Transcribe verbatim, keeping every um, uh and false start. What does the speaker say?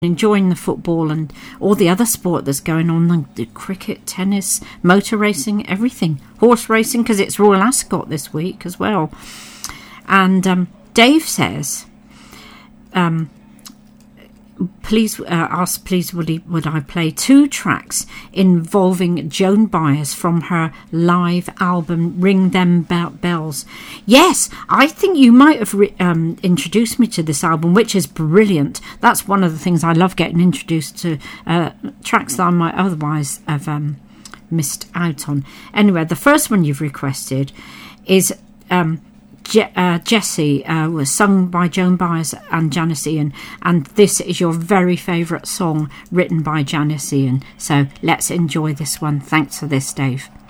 enjoying the football and all the other sport that's going on, the, the cricket, tennis, motor racing, everything, horse racing, because it's Royal Ascot this week as well. And um, Dave says, um, please uh, ask, please would, he, would I play two tracks involving Joan Baez from her live album Ring Them Bells? Yes, I think you might have re- um, introduced me to this album, which is brilliant. That's one of the things I love, getting introduced to uh, tracks that I might otherwise have um, missed out on. Anyway, the first one you've requested is um, Je- uh, Jessie, uh, was sung by Joan Baez and Janis Ian, and this is your very favourite song written by Janis Ian. So let's enjoy this one. Thanks for this, Dave.